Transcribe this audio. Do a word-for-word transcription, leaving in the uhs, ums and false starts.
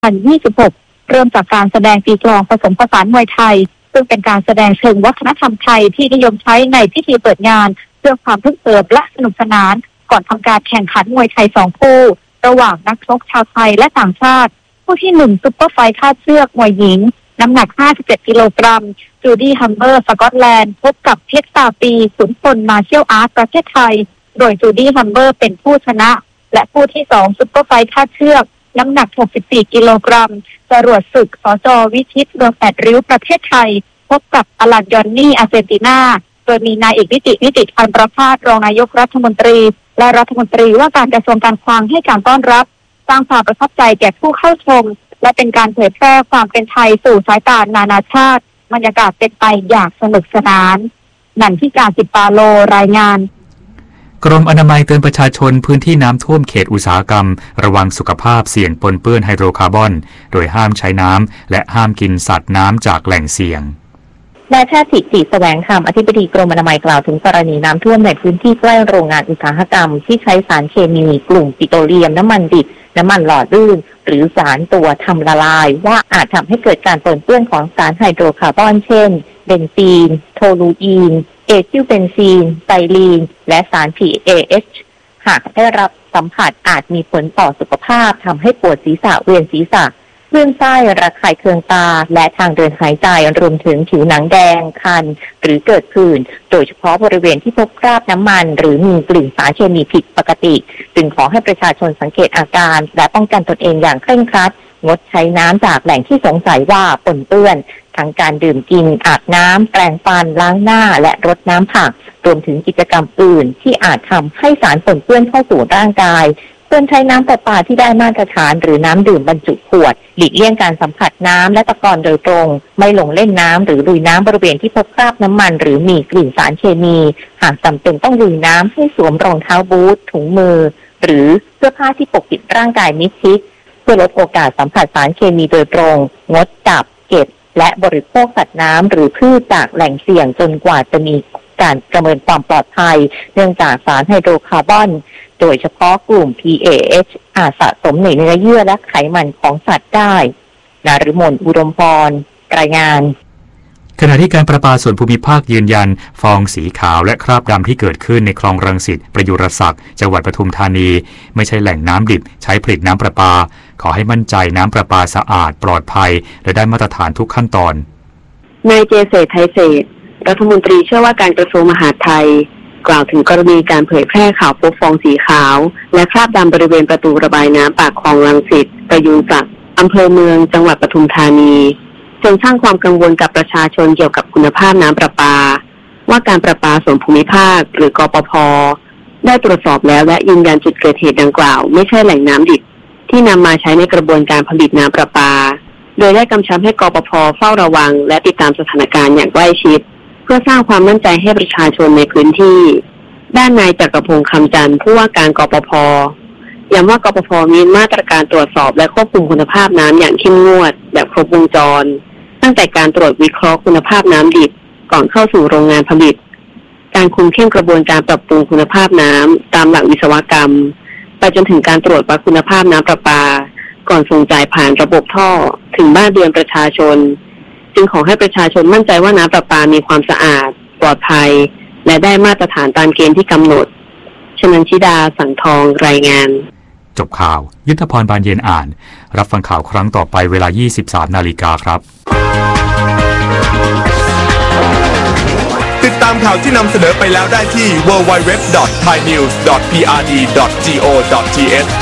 พันยี่สิบหกเริ่มจากการแสดงตีกลองผสมผสานมวยไทยซึ่งเป็นการแสดงเชิงวัฒนธรรมไทยที่นิยมใช้ในพิธีเปิดงานเพื่อความพึกเหิมและสนุกสนานก่อนทำการแข่งขันมวยไทยสองคู่ระหว่างนักชกชาวไทยและต่างชาติคู่ที่หนึ่งซุปเปอร์ไฟท์คาดเชือกมวยหญิงน้ำหนักห้าสิบเจ็ดกิโลกรัมจูดี้ฮัมเบอร์สกอตแลนด์พบกับเพชรตาปีขุนพลมาเชียลอาร์ตประเทศไทยโดยจูดี้ฮัมเบอร์เป็นผู้ชนะและคู่ที่สองซุปเปอร์ไฟท์คาดเชือกน้ำหนักหกสิบสี่กิโลกรัมจรวดศึกสจ.วิชิตเมืองแปดริ้วประเทศไทยพบกับอลันยอนนี่อาร์เจนตินาโดยมีนายเอกนิตินิติพันธ์ประภาสรองนายกรัฐมนตรีและรัฐมนตรีว่าการกระทรวงการคลังให้การต้อนรับสร้างความประทับใจแก่ผู้เข้าชมและเป็นการเผยแพร่ความเป็นไทยสู่สายตานานาชาติบรรยากาศเป็นไปอย่างสนุกสนานนันทิกาสิปาโลรายงานกรมอนามัยเตือนประชาชนพื้นที่น้ำท่วมเขตอุตสาหกรรมระวังสุขภาพเสี่ยงปนเปื้อนไฮโดรคาร์บอนโดยห้ามใช้น้ำและห้ามกินสัตว์น้ำจากแหล่งเสี่ยงนายแพทย์ถิติแสวงธรรมอธิบดีกรมอนามัยกล่าวถึงกรณีน้ำท่วมในพื้นที่ใกล้โรงงานอุตสาหกรรมที่ใช้สารเคมีกลุ่มปิโตรเลียมน้ำมันดิบน้ำมันหล่อลื่นหรือสารตัวทำละลายว่าอาจทำให้เกิดการปนเปื้อนของสารไฮโดรคาร์บอนเช่นเบนซีนโทลูอีนเอทิลเบนซีนไซลีนและสาร พี เอ เอช หากได้รับสัมผัสอาจมีผลต่อสุขภาพทำให้ปวดศีรษะเวียนศีรษะคลื่นไส้ระคายเคืองตาและทางเดินหายใจรวมถึงผิวหนังแดงคันหรือเกิดผื่นโดยเฉพาะบริเวณที่พบคราบน้ำมันหรือมีกลิ่นสารเคมีผิดปกติจึงขอให้ประชาชนสังเกตอาการและป้องกันตนเองอย่างเคร่งครัดงดใช้น้ำจากแหล่งที่สงสัยว่าปนเปื้อนทั้งการดื่มกินอาบน้ำแปรงฟันล้างหน้าและรดน้ำผักรวมถึงกิจกรรมอื่นที่อาจทำให้สารปนเปื้อนเข้าสู่ร่างกายควรใช้น้ำประปาที่ได้มาตรฐานหรือน้ำดื่มบรรจุขวดหลีกเลี่ยงการสัมผัสน้ำและตะกอนโดยตรงไม่ลงเล่นน้ำหรือลุยน้ำบริเวณที่พบคราบน้ำมันหรือมีกลิ่นสารเคมีหากจำเป็นต้องลุยน้ำให้สวมรองเท้าบูทถุงมือหรือเสื้อผ้าที่ปกปิดร่างกายมิดชิดเพื่อลดโอกาสสัมผัสสารเคมีโดยตรงงดจับเก็บและบริโภคสัตว์น้ำหรือพืชจากแหล่งเสี่ยงจนกว่าจะมีการประเมินความปลอดภัยเนื่องจากสารไฮโดรคาร์บอนโดยเฉพาะกลุ่ม พี เอ เอช อาจสะสมในเนื้อเยื่อและไขมันของสัตว์ได้นฤมลอุดมพรรายงานขณะที่การประปาส่วนภูมิภาคยืนยันฟองสีขาวและคราบดำที่เกิดขึ้นในคลองรังสิตประยุรศักดิ์จังหวัดปทุมธานีไม่ใช่แหล่งน้ำดิบใช้ผลิตน้ำประปาขอให้มั่นใจน้ำประปาสะอาดปลอดภัยและได้มาตรฐานทุกขั้นตอนนายเจเศรษฐ์ไทยเศรษฐ์รัฐมนตรีช่วยว่าการกระทรวงมหาดไทยกล่าวถึงกรณีการเผยแพร่ข่าวพบฟองสีขาวและคราบดำบริเวณประตูระบายน้ำปากคลองรังสิตประยุรศักดิ์อำเภอเมืองจังหวัดปทุมธานีจนสร้างความกังวลกับประชาชนเกี่ยวกับคุณภาพน้ำประปาว่าการประปาส่วนภูมิภาคหรือกปภ.ได้ตรวจสอบแล้วและยืนยันจุดเกิดเหตุดังกล่าวไม่ใช่แหล่งน้ำดิบที่นำมาใช้ในกระบวนการผลิตน้ำประปาโดยได้กำชับให้กปภ.เฝ้าระวังและติดตามสถานการณ์อย่างใกล้ชิดเพื่อสร้างความมั่นใจให้ประชาชนในพื้นที่ด้านนายจักรพงษ์คำจันทร์ผู้ว่าการกปภ.ย้ำว่ากปภ.มีมาตรการตรวจสอบและควบคุมคุณภาพน้ำอย่างเข้มงวดแบบครบวงจรตั้งแต่การตรวจวิเคราะห์คุณภาพน้ำดิบก่อนเข้าสู่โรงงานผลิตการคุมเข้มกระบวนการปรับปรุงคุณภาพน้ำตามหลักวิศวกรรมไปจนถึงการตรวจวัดคุณภาพน้ำประปาก่อนส่งจ่ายผ่านระบบท่อถึงบ้านเรือนประชาชนจึงขอให้ประชาชนมั่นใจว่าน้ำประปามีความสะอาดปลอดภัยและได้มาตรฐานตามเกณฑ์ที่กำหนดชนันชิดาสังทองรายงานจบข่าวยุทธพรบานเย็นอ่านรับฟังข่าวครั้งต่อไปเวลา ยี่สิบสามนาฬิกาครับติดตามข่าวที่นำเสนอไปแล้วได้ที่ ดับเบิลยู ดับเบิลยู ดับเบิลยู ดอท ไทยนิวส์ ดอท พี อาร์ ดี ดอท จี โอ ดอท ที เอช